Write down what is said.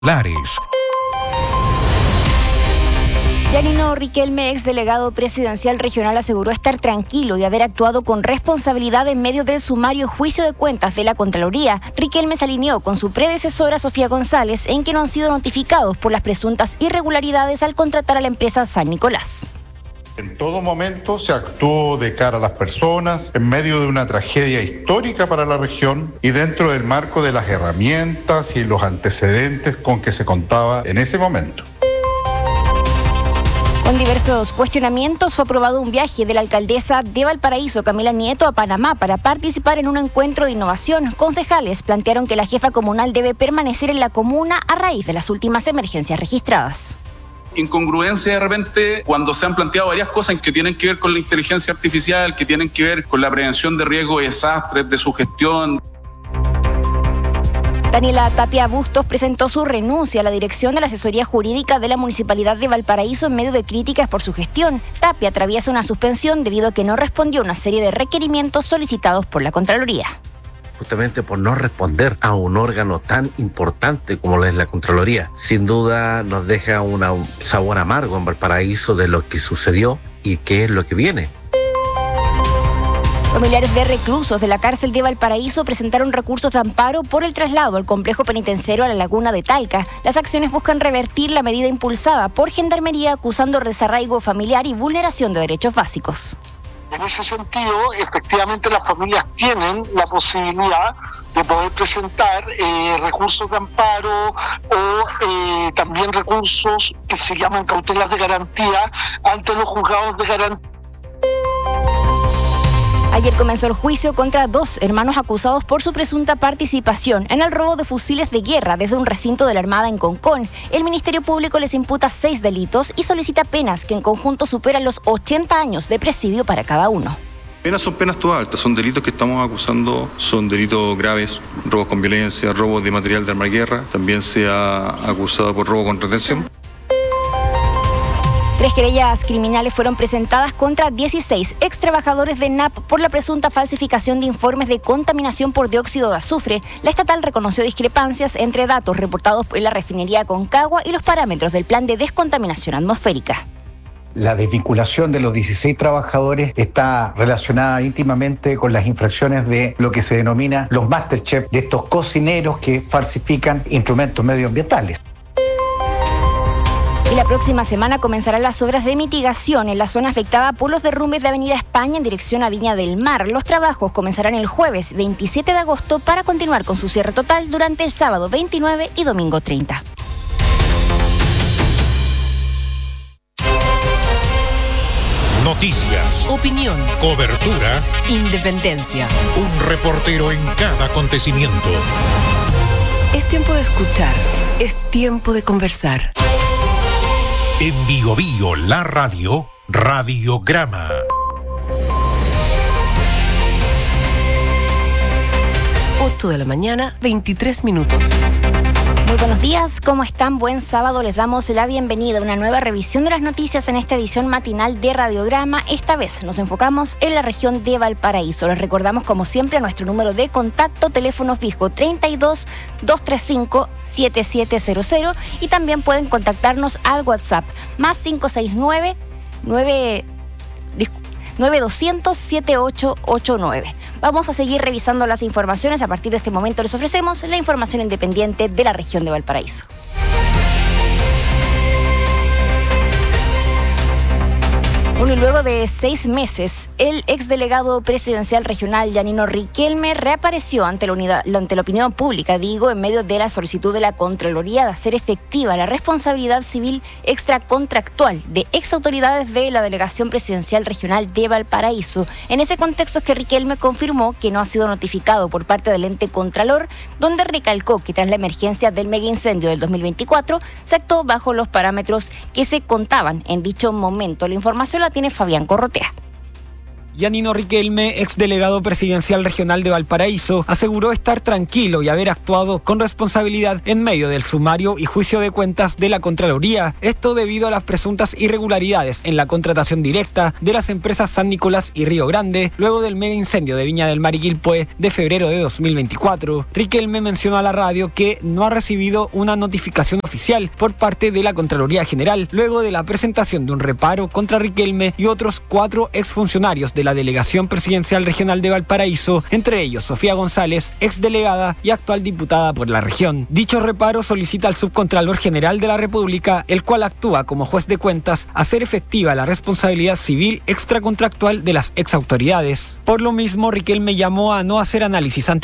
Lares. Yanino Riquelme, ex delegado presidencial regional, aseguró estar tranquilo y haber actuado con responsabilidad en medio del sumario juicio de cuentas de la Contraloría. Riquelme se alineó con su predecesora Sofía González en que no han sido notificados por las presuntas irregularidades al contratar a la empresa San Nicolás. En todo momento se actuó de cara a las personas, en medio de una tragedia histórica para la región y dentro del marco de las herramientas y los antecedentes con que se contaba en ese momento. Con diversos cuestionamientos fue aprobado un viaje de la alcaldesa de Valparaíso, Camila Nieto, a Panamá para participar en un encuentro de innovación. Concejales plantearon que la jefa comunal debe permanecer en la comuna a raíz de las últimas emergencias registradas. Incongruencia de repente cuando se han planteado varias cosas que tienen que ver con la inteligencia artificial, que tienen que ver con la prevención de riesgos y desastres, de su gestión. Daniela Tapia Bustos presentó su renuncia a la dirección de la asesoría jurídica de la Municipalidad de Valparaíso en medio de críticas por su gestión. Tapia atraviesa una suspensión debido a que no respondió a una serie de requerimientos solicitados por la Contraloría. Justamente por no responder a un órgano tan importante como lo es la Contraloría. Sin duda nos deja un sabor amargo en Valparaíso de lo que sucedió y qué es lo que viene. Familiares de reclusos de la cárcel de Valparaíso presentaron recursos de amparo por el traslado al complejo penitenciario a la laguna de Talca. Las acciones buscan revertir la medida impulsada por Gendarmería acusando desarraigo familiar y vulneración de derechos básicos. En ese sentido, efectivamente las familias tienen la posibilidad de poder presentar recursos de amparo o también recursos que se llaman cautelas de garantía ante los juzgados de garantía. Ayer comenzó el juicio contra 2 hermanos acusados por su presunta participación en el robo de fusiles de guerra desde un recinto de la Armada en Concón. El Ministerio Público les imputa 6 delitos y solicita penas que en conjunto superan los 80 años de presidio para cada uno. Penas son penas todas altas, son delitos que estamos acusando, son delitos graves, robos con violencia, robos de material de arma de guerra, también se ha acusado por robo con retención. 3 querellas criminales fueron presentadas contra 16 ex trabajadores de NAP por la presunta falsificación de informes de contaminación por dióxido de azufre. La estatal reconoció discrepancias entre datos reportados en la refinería Aconcagua y los parámetros del plan de descontaminación atmosférica. La desvinculación de los 16 trabajadores está relacionada íntimamente con las infracciones de lo que se denomina los masterchef, de estos cocineros que falsifican instrumentos medioambientales. Y la próxima semana comenzarán las obras de mitigación en la zona afectada por los derrumbes de Avenida España en dirección a Viña del Mar. Los trabajos comenzarán el jueves 27 de agosto para continuar con su cierre total durante el sábado 29 y domingo 30. Noticias, opinión, cobertura, independencia. Un reportero en cada acontecimiento. Es tiempo de escuchar, es tiempo de conversar. En Bio Bio, la radio, Radiograma. De la mañana, 23 minutos. Muy buenos días, ¿cómo están? Buen sábado, les damos la bienvenida a una nueva revisión de las noticias en esta edición matinal de Radiograma. Esta vez nos enfocamos en la región de Valparaíso. Les recordamos, como siempre, nuestro número de contacto, teléfono fijo 32 235 7700, y también pueden contactarnos al WhatsApp más 569 9200 7889. Vamos a seguir revisando las informaciones. A partir de este momento les ofrecemos la información independiente de la región de Valparaíso. Bueno, y luego de 6 meses, el exdelegado presidencial regional Yanino Riquelme reapareció ante la opinión pública, en medio de la solicitud de la Contraloría de hacer efectiva la responsabilidad civil extracontractual de exautoridades de la delegación presidencial regional de Valparaíso. En ese contexto es que Riquelme confirmó que no ha sido notificado por parte del ente Contralor, donde recalcó que tras la emergencia del megaincendio del 2024 se actuó bajo los parámetros que se contaban en dicho momento. La información la tiene Fabián Corrotea. Yanino Riquelme, exdelegado presidencial regional de Valparaíso, aseguró estar tranquilo y haber actuado con responsabilidad en medio del sumario y juicio de cuentas de la Contraloría. Esto debido a las presuntas irregularidades en la contratación directa de las empresas San Nicolás y Río Grande, luego del mega incendio de Viña del Mar y Quilpué de febrero de 2024. Riquelme mencionó a la radio que no ha recibido una notificación oficial por parte de la Contraloría General, luego de la presentación de un reparo contra Riquelme y otros 4 exfuncionarios de la Delegación Presidencial Regional de Valparaíso, entre ellos Sofía González, exdelegada y actual diputada por la región. Dicho reparo solicita al Subcontralor General de la República, el cual actúa como juez de cuentas, hacer efectiva la responsabilidad civil extracontractual de las exautoridades. Por lo mismo, Riquelme llamó a no hacer análisis